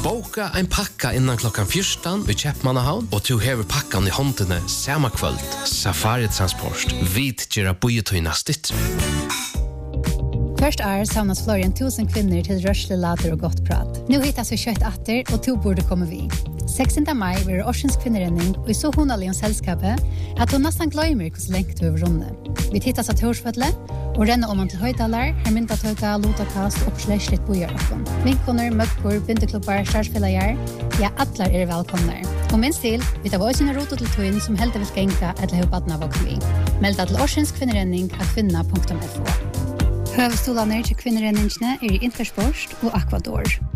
Boka en pakka innan klockan 14 vid Kjeppmannahavn och du hever pakkan i håndene samma kväll. Safari Transport. Vid gera bojetøyna stitt. Först samlas fler än 1000 kvinnor till rörsle lader och gott prat. Nu hittas vi kött atter och to borde komma vi. 16 maj blir Årsens kvinnerenning och i så honaligen sällskapet att hon nästan glömmer hur länge du över runde. Vi hittas av Torsfödle och renner om man till höjdalar, här mynta töjka, lotakast och släschligt bojarakon. Vinkoner, möckor, bindeklubbar, starsfelajar, ja, atlar är välkomna. Och minst till, vi tar våra sina rotor till twin som helt vill skänka eller hur badna våg vi. Melda till Årsens kvinnerenning av kvinna.fo. Høvstolarna til kvinnerenningsne i Intersport og Aquador.